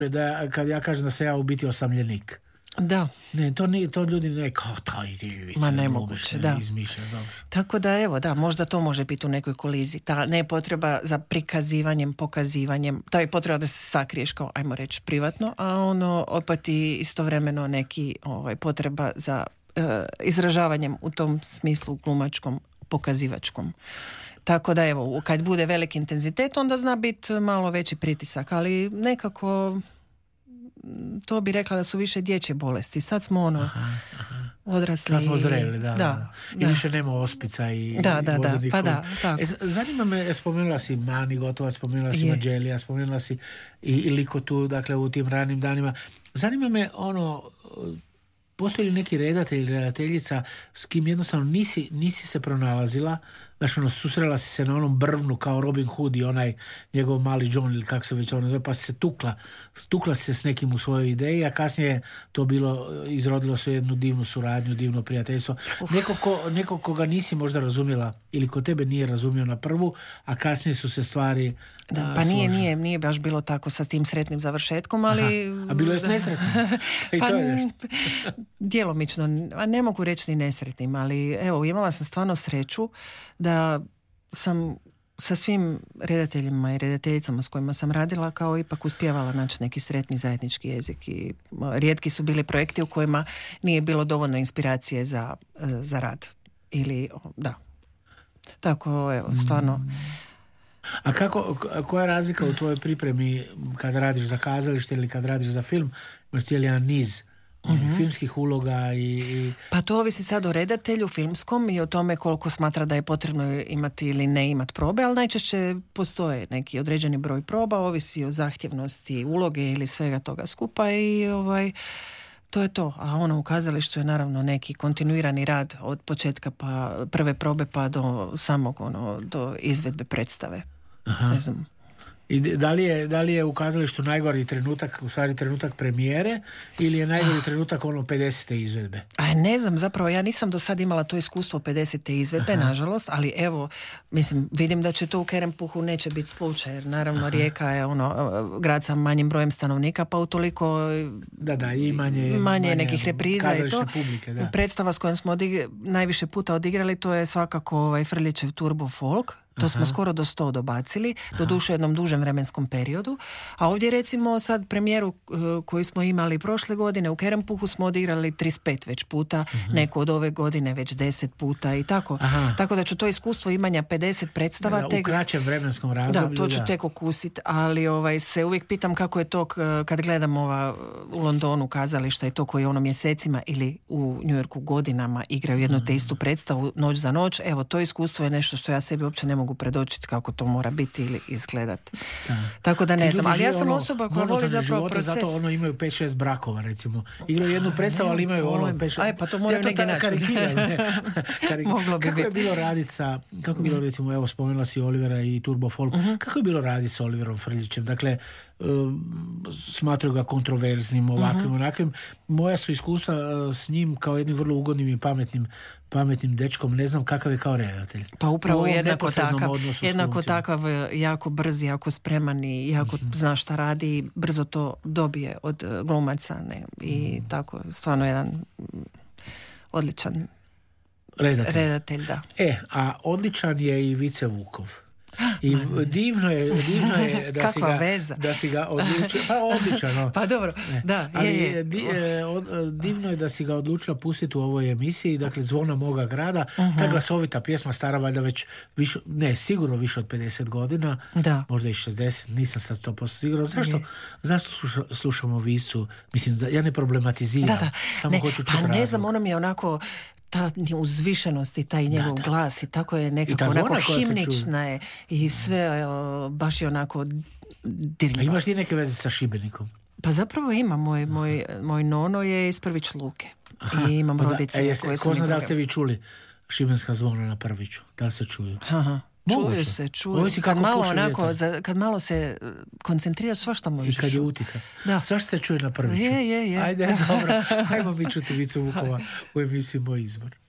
da kad ja kažem da se ja u biti osamljenik. Da. Ne, to ljudi ne kao taj Ivica. Ma nemoguće, da. Izmišlja, dobro. Tako da evo, da, možda to može biti u nekoj koliziji. Ta ne potreba za prikazivanjem, pokazivanjem, ta je potreba da se sakriješ kao, ajmo reći, privatno, a ono opet i istovremeno neki potreba za izražavanjem u tom smislu glumačkom, pokazivačkom. Tako da evo, kad bude velik intenzitet, onda zna biti malo veći pritisak, ali nekako to bi rekla da su više dječje bolesti. Sad smo odrasli. Sad smo zreli, da. I više nema ospica i pa da, tako. Zanima me, spomenula si Mani Gotovac, spomenula si Mađelija, spomenula si i Likotu, dakle u tim ranim danima. Zanima me postoji li neki redatelj ili redateljica s kim jednostavno nisi se pronalazila, znači susrela si se na onom brvnu kao Robin Hood i onaj njegov mali John ili kako se već ono zove, pa si se tukla si se s nekim u svojoj ideji, a kasnije to izrodilo se jednu divnu suradnju, divno prijateljstvo. Neko koga nisi možda razumjela ili ko tebe nije razumio na prvu, a kasnije su se stvari pa nije baš bilo tako sa tim sretnim završetkom, ali... A bilo je s nesretnim? Pa djelomično, ne mogu reći ni nesretnim, ali evo, imala sam stvarno sreću da sam sa svim redateljima i redateljicama s kojima sam radila kao ipak uspijevala naći neki sretni zajednički jezik i rijetki su bili projekti u kojima nije bilo dovoljno inspiracije za rad. Ili, da. Tako, evo, stvarno... A koja je razlika u tvojoj pripremi kad radiš za kazalište ili kad radiš za film? Imaš cijeli jedan niz filmskih uloga i... Pa to ovisi sad o redatelju filmskom i o tome koliko smatra da je potrebno imati ili ne imati probe, ali najčešće postoje neki određeni broj proba, ovisi o zahtjevnosti uloge ili svega toga skupa i to je to. A ono u kazalištu je naravno neki kontinuirani rad od početka pa prve probe pa do samog do izvedbe predstave. Ne znam. I da li je u kazalištu najgori trenutak, u stvari trenutak premijere, ili je najgori trenutak 50. izvedbe? Ne znam, zapravo ja nisam do sad imala to iskustvo 50. izvedbe, nažalost, ali evo, mislim, vidim da će to u Kerempuhu neće biti slučaj, jer naravno Rijeka je grad sa manjim brojem stanovnika, pa utoliko i manje nekih repriza i to. Publike, da. Predstava s kojom smo najviše puta odigrali, to je svakako Frljićev Turbo Folk. To smo skoro do 100 dobacili, doduše u jednom dužem vremenskom periodu. A ovdje recimo sad premijeru koju smo imali prošle godine u Kerempuhu smo odigrali 35 već puta, neku od ove godine već 10 puta i tako. Tako da ću to iskustvo imanja 50 predstava u kraćem vremenskom razdoblju. Da, to ću tek okusiti, ali se uvijek pitam kako je to kad gledam u Londonu kazališta i to koji mjesecima ili u New Yorku godinama igraju jednu te istu predstavu noć za noć. Evo, to iskustvo je nešto što ja sebi uopće ne mogu predočiti kako to mora biti ili izgledati. Tako da ne znam, ali ja sam osoba koja voli zapravo proces. Zato imaju 5-6 brakova, recimo. Igraju jednu predstavu, ali imaju 5-6... pa to moraju negdje naći. Kako je bilo raditi kako je bilo, recimo, evo, spomenula si Olivera i Turbo Folk, kako je bilo raditi sa Oliverom Frljićem? Dakle, smatraju ga kontroverznim, ovakvim, onakvim. Moja su iskustva s njim kao jednim vrlo ugodnim i pametnim dečkom, ne znam kakav je kao redatelj. Pa upravo jednako takav, jako brz, jako spreman i jako zna šta radi i brzo to dobije od glumaca. I tako, stvarno jedan odličan redatelj, da. A odličan je i Vice Vukov. I divno je da si ga odlučila, pa odličan. Pa dobro, da, je. Divno je da si ga odlučila pustiti u ovoj emisiji, dakle Zvona moga grada, ta glasovita pjesma stara valjda već sigurno više od 50 godina, možda i 60, nisam sad 100% sigurno. Zašto slušamo Visu? Mislim, ja ne problematiziram, samo hoću čuti razlog. Pa ne znam, ono mi je onako ta uzvišenost i taj njegov glas i tako je nekako onako himnična je i sve baš je onako dirljivo. A imaš ti neke veze sa Šibenikom? Pa zapravo ima. Moj nono je iz Prvić Luke. I imam rodice koje su mi... Ko zna da li ste vi čuli Šibenska zvona na Prviću? Da li se čuju? Čuju se. Kad malo se koncentriraš, svašta možeš. I kad je utiha. Svašta se čuje na Prviću. Je. Ajde, dobro. Ajmo mi čuti Vicu Vukova u emisiji Moj izbor.